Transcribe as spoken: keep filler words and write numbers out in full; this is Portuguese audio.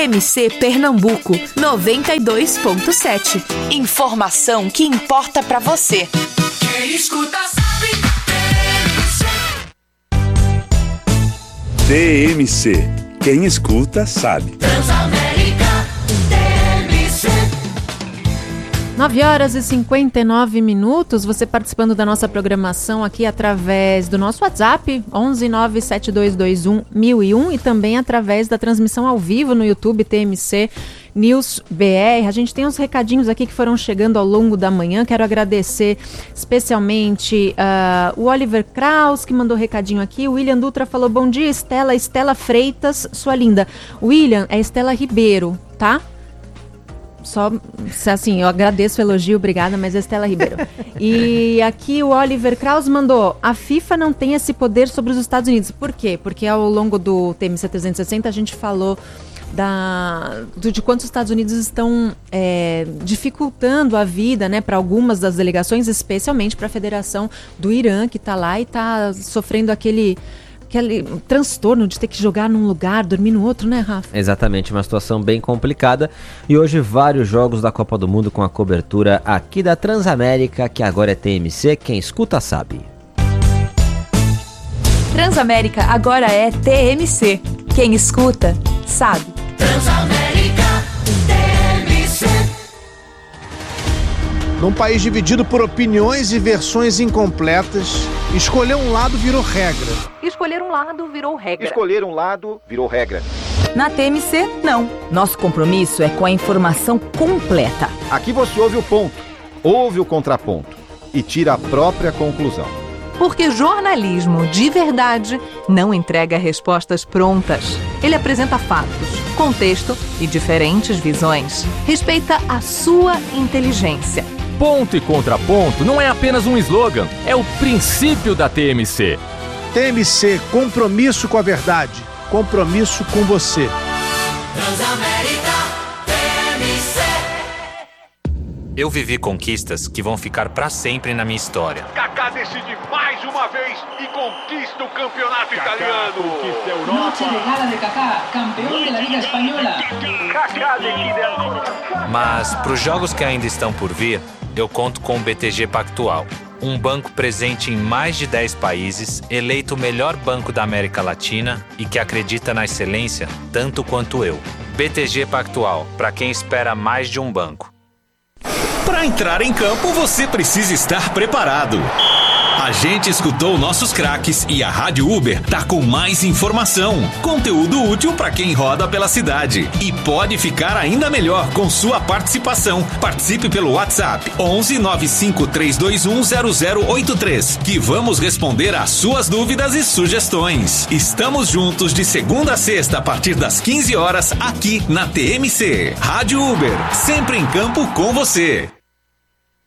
M C Pernambuco, noventa e dois ponto sete. Informação que importa pra você. Quem escuta sabe. T M C. Quem escuta sabe. Transamérica T M C. nove horas e cinquenta e nove minutos, você participando da nossa programação aqui através do nosso WhatsApp, onze nove sete dois dois um mil e um, e também através da transmissão ao vivo no YouTube T M C News B R. A gente tem uns recadinhos aqui que foram chegando ao longo da manhã. Quero agradecer especialmente uh, o Oliver Kraus, que mandou recadinho aqui. O William Dutra falou: bom dia, Estela. Estela Freitas, sua linda. William, é Estela Ribeiro, tá? Só, assim, eu agradeço o elogio, obrigada, mas é Estela Ribeiro. E aqui o Oliver Kraus mandou: a FIFA não tem esse poder sobre os Estados Unidos. Por quê? Porque ao longo do T M C trezentos e sessenta a gente falou da, do, de quanto os Estados Unidos estão é, dificultando a vida, né, para algumas das delegações, especialmente para a Federação do Irã, que está lá e está sofrendo aquele... aquele transtorno de ter que jogar num lugar, dormir no outro, né, Rafa? Exatamente, uma situação bem complicada. E hoje vários jogos da Copa do Mundo com a cobertura aqui da Transamérica, que agora é T M C, quem escuta sabe. Transamérica agora é T M C. Quem escuta sabe. Transamérica T M C. Num país dividido por opiniões e versões incompletas, escolher um lado virou regra. Escolher um lado virou regra. Escolher um lado virou regra. Na T M C, não. Nosso compromisso é com a informação completa. Aqui você ouve o ponto, ouve o contraponto e tira a própria conclusão. Porque jornalismo de verdade não entrega respostas prontas. Ele apresenta fatos, contexto e diferentes visões. Respeita a sua inteligência. Ponto e contraponto não é apenas um slogan, é o princípio da T M C. T M C, compromisso com a verdade, compromisso com você. Transamérica T M C. Eu vivi conquistas que vão ficar pra sempre na minha história. Kaká decide mais uma vez e conquista o campeonato Kaká italiano. Conquista a Europa. Noche de gala de Kaká, campeão da Liga Espanhola. Kaká decide a... Mas pros jogos que ainda estão por vir, eu conto com o B T G Pactual, um banco presente em mais de dez países, eleito o melhor banco da América Latina e que acredita na excelência tanto quanto eu. B T G Pactual, para quem espera mais de um banco. Para entrar em campo, você precisa estar preparado. A gente escutou nossos craques e a Rádio Uber tá com mais informação, conteúdo útil para quem roda pela cidade. E pode ficar ainda melhor com sua participação. Participe pelo WhatsApp onze nove cinco três dois um zero zero oito três, que vamos responder às suas dúvidas e sugestões. Estamos juntos de segunda a sexta a partir das quinze horas aqui na T M C. Rádio Uber, sempre em campo com você.